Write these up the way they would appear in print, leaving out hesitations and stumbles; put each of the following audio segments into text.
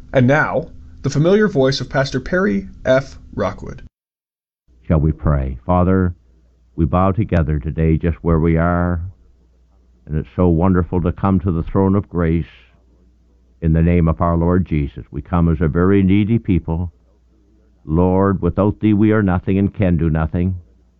And now, the familiar voice of Pastor Perry F. Rockwood. Shall we pray? Father, we bow together today just where we are, and it's so wonderful to come to the throne of grace in the name of our Lord Jesus. We come as a very needy people. Lord, without Thee we are nothing and can do nothing,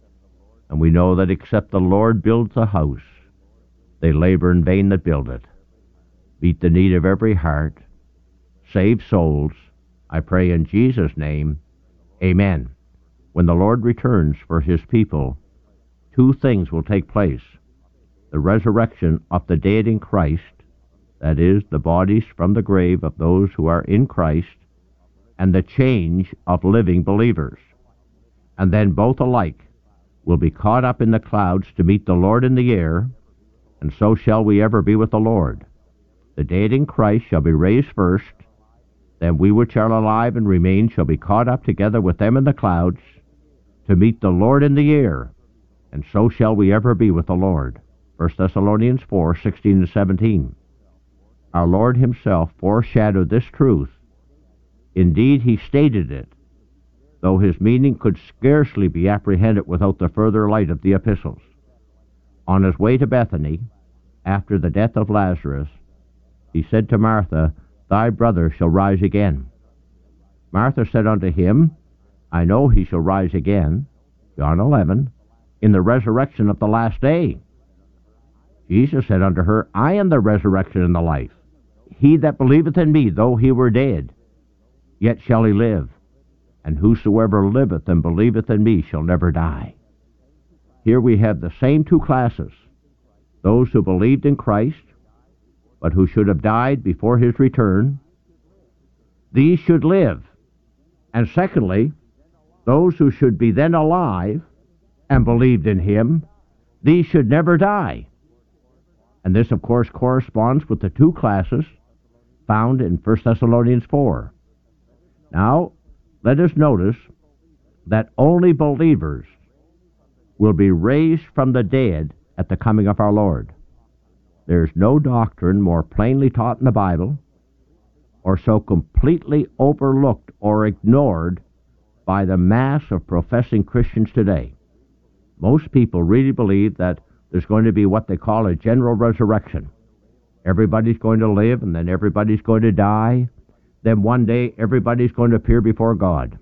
and we know that except the Lord builds a house, they labor in vain that build it. Meet the need of every heart. Save souls. I pray in Jesus' name. Amen. When the Lord returns for His people, two things will take place. The resurrection of the dead in Christ, that is, the bodies from the grave of those who are in Christ, and the change of living believers. And then both alike will be caught up in the clouds to meet the Lord in the air, and so shall we ever be with the Lord. The dead in Christ shall be raised first, then we which are alive and remain shall be caught up together with them in the clouds to meet the Lord in the air, and so shall we ever be with the Lord. 1 Thessalonians 4:16-17. Our Lord Himself foreshadowed this truth. Indeed, He stated it, though His meaning could scarcely be apprehended without the further light of the epistles. On His way to Bethany, after the death of Lazarus, He said to Martha, Thy brother shall rise again. Martha said unto Him, I know he shall rise again, John 11, in the resurrection of the last day. Jesus said unto her, I am the resurrection and the life. He that believeth in me, though he were dead, yet shall he live. And whosoever liveth and believeth in me shall never die. Here we have the same two classes, those who believed in Christ, but who should have died before His return. These should live. And secondly, those who should be then alive and believed in Him, these should never die. And this, of course, corresponds with the two classes found in 1 Thessalonians 4. Now, let us notice that only believers will be raised from the dead at the coming of our Lord. There's no doctrine more plainly taught in the Bible, or so completely overlooked or ignored by the mass of professing Christians today. Most people really believe that there's going to be what they call a general resurrection. Everybody's going to live, and then everybody's going to die. Then one day, everybody's going to appear before God.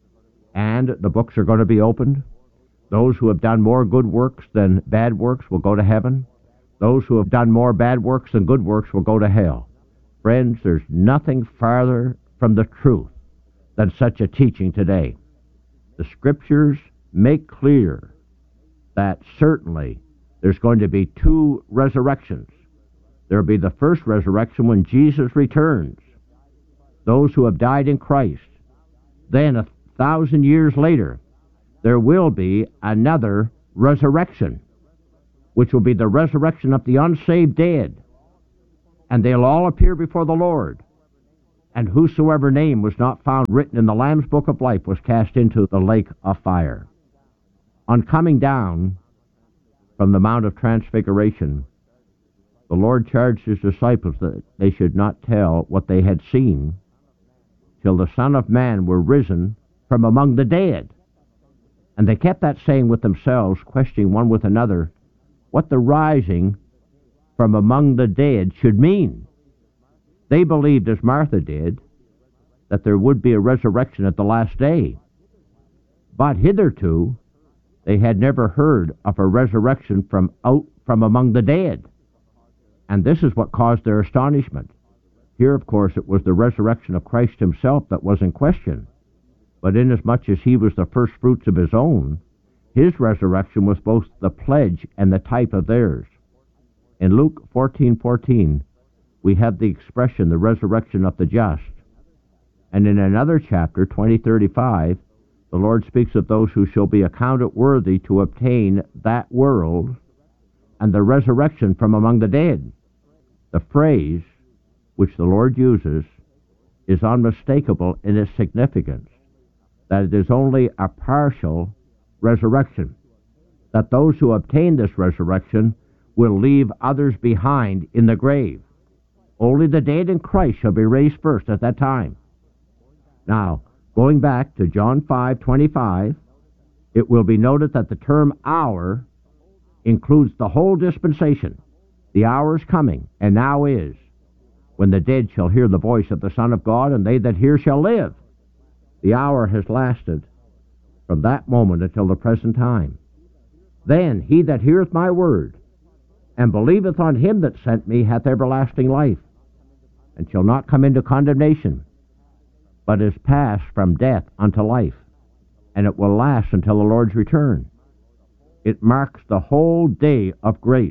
And the books are going to be opened. Those who have done more good works than bad works will go to heaven. Those who have done more bad works than good works will go to hell. Friends, there's nothing farther from the truth than such a teaching today. The Scriptures make clear that certainly there's going to be two resurrections. There will be the first resurrection when Jesus returns, those who have died in Christ. Then 1,000 years later, there will be another resurrection, which will be the resurrection of the unsaved dead. And they'll all appear before the Lord. And whosoever name was not found written in the Lamb's book of life was cast into the lake of fire. On coming down from the Mount of Transfiguration, the Lord charged His disciples that they should not tell what they had seen till the Son of Man were risen from among the dead. And they kept that saying with themselves, questioning one with another, what the rising from among the dead should mean. They believed, as Martha did, that there would be a resurrection at the last day. But hitherto, they had never heard of a resurrection from among the dead. And this is what caused their astonishment. Here, of course, it was the resurrection of Christ Himself that was in question. But inasmuch as He was the first fruits of His own, His resurrection was both the pledge and the type of theirs. In Luke 14:14, we have the expression, the resurrection of the just. And in another chapter, 20:35, the Lord speaks of those who shall be accounted worthy to obtain that world and the resurrection from among the dead. The phrase which the Lord uses is unmistakable in its significance, that it is only a partial resurrection, that those who obtain this resurrection will leave others behind in the grave. Only the dead in Christ shall be raised first at that time. Now, going back to John 5:25, it will be noted that the term hour includes the whole dispensation. The hour is coming, and now is, when the dead shall hear the voice of the Son of God, and they that hear shall live. The hour has lasted from that moment until the present time. Then he that heareth my word, and believeth on him that sent me, hath everlasting life, and shall not come into condemnation, but is passed from death unto life, and it will last until the Lord's return. It marks the whole day of grace.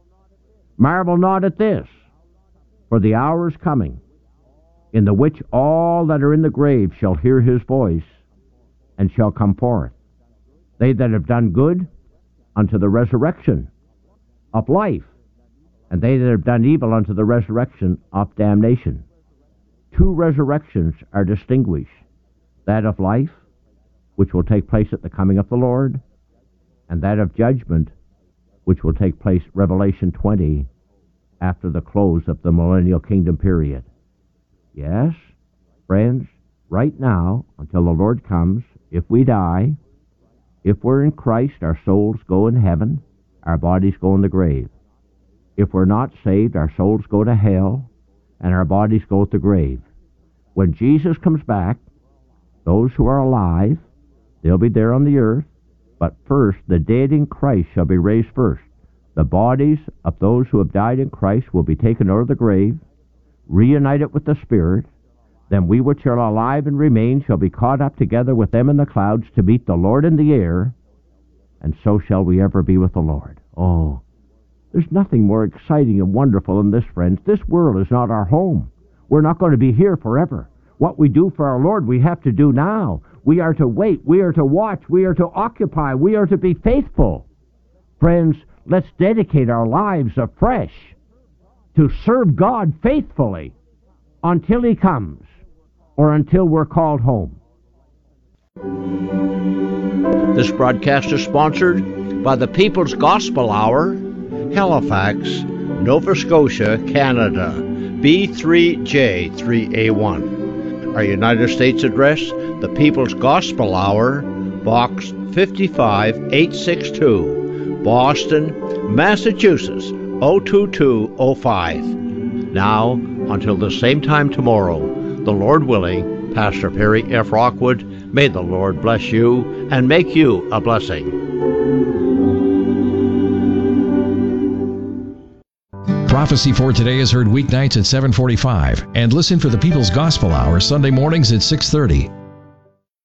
Marvel not at this, for the hour is coming, in the which all that are in the grave shall hear his voice, and shall come forth. They that have done good, unto the resurrection of life, and they that have done evil unto the resurrection of damnation. Two resurrections are distinguished, that of life, which will take place at the coming of the Lord, and that of judgment, which will take place, Revelation 20, after the close of the millennial kingdom period. Yes, friends, right now, until the Lord comes, if we die, if we're in Christ, our souls go in heaven, our bodies go in the grave. If we're not saved, our souls go to hell, and our bodies go to the grave. When Jesus comes back, those who are alive, they'll be there on the earth, but first the dead in Christ shall be raised first. The bodies of those who have died in Christ will be taken out of the grave, reunited with the Spirit. Then we which are alive and remain shall be caught up together with them in the clouds to meet the Lord in the air, and so shall we ever be with the Lord. Oh, there's nothing more exciting and wonderful than this, friends. This world is not our home. We're not going to be here forever. What we do for our Lord, we have to do now. We are to wait. We are to watch. We are to occupy. We are to be faithful. Friends, let's dedicate our lives afresh to serve God faithfully until He comes, or until we're called home. This broadcast is sponsored by the People's Gospel Hour, Halifax, Nova Scotia, Canada, B3J3A1. Our United States address, the People's Gospel Hour, Box 55862, Boston, Massachusetts, 02205. Now, until the same time tomorrow, the Lord willing, Pastor Perry F. Rockwood, may the Lord bless you and make you a blessing. Prophecy for Today is heard weeknights at 7:45, and listen for the People's Gospel Hour Sunday mornings at 6:30.